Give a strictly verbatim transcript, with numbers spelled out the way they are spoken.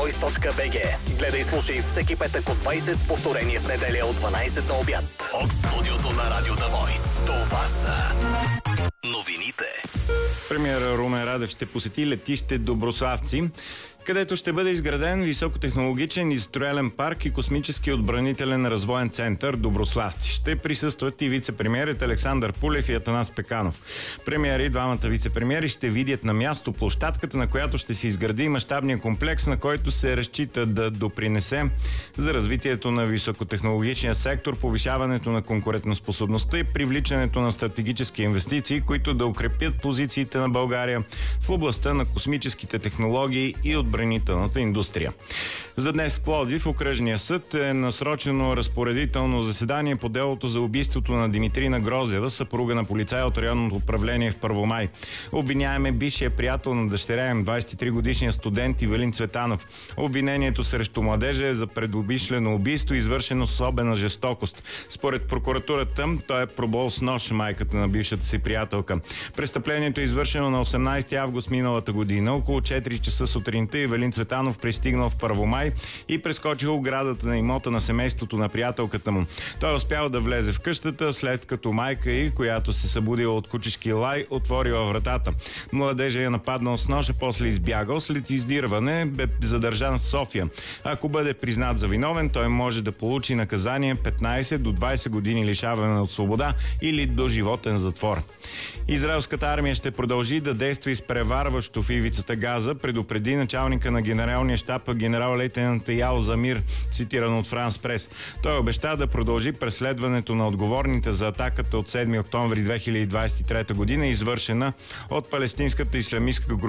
войс точка би джи. Гледай и слушай всеки петък от двайсет с повторение в неделя от дванайсет на обяд. От студиото на Радио The Voice. Това са новините. Премиерът Румен Радев ще посети летище Доброславци, където ще бъде изграден високотехнологичен индустриален парк и космически отбранителен развоен център Доброславци. Ще присъстват и вице-премиерът Александър Пулев и Атанас Пеканов. Премиери и двамата вице-премиери ще видят на място площадката, на която ще се изгради мащабния комплекс, на който се разчита да допринесе за развитието на високотехнологичния сектор, повишаването на конкурентоспособността и привличането на стратегически инвестиции, които да укрепят позициите на България в областта на космическите технологии и отбранителната индустрия. За днес в Пловдив в окръжния съд е насрочено разпоредително заседание по делото за убийството на Димитрина Грозева, съпруга на полицай от районното управление в Първомай. Обвиняем е бившия приятел на дъщеря им, двайсет и три годишния студент Ивелин Цветанов. Обвинението срещу младежа е за предумишлено убийство, извършено с особена жестокост. Според прокуратурата, той е пробол с нож майката на бившата си приятелка. Престъплението е извършено на осемнайсети август миналата година. Около четири часа сутринта Ивелин Цветанов пристигнал в Първомай и прескочил оградата на имота на семейството на приятелката му. Той успял да влезе в къщата, след като майка й, която се събудила от кучешки лай, отворила вратата. Младежа я нападнал с нож, а после избягал. След издирване бе задържан в София. Ако бъде признат за виновен, той може да получи наказание петнайсет до двайсет години лишаване от свобода или доживотен затвор. Израелската армия ще продължи да действа изпреварващо в ивицата Газа, предупреди началника на генералния щаб генерал-лейтенант Ял Замир, цитиран от Франс Прес. Той обеща да продължи преследването на отговорните за атаката от седми октомври две хиляди двайсет и трета година, извършена от палестинската ислямистка група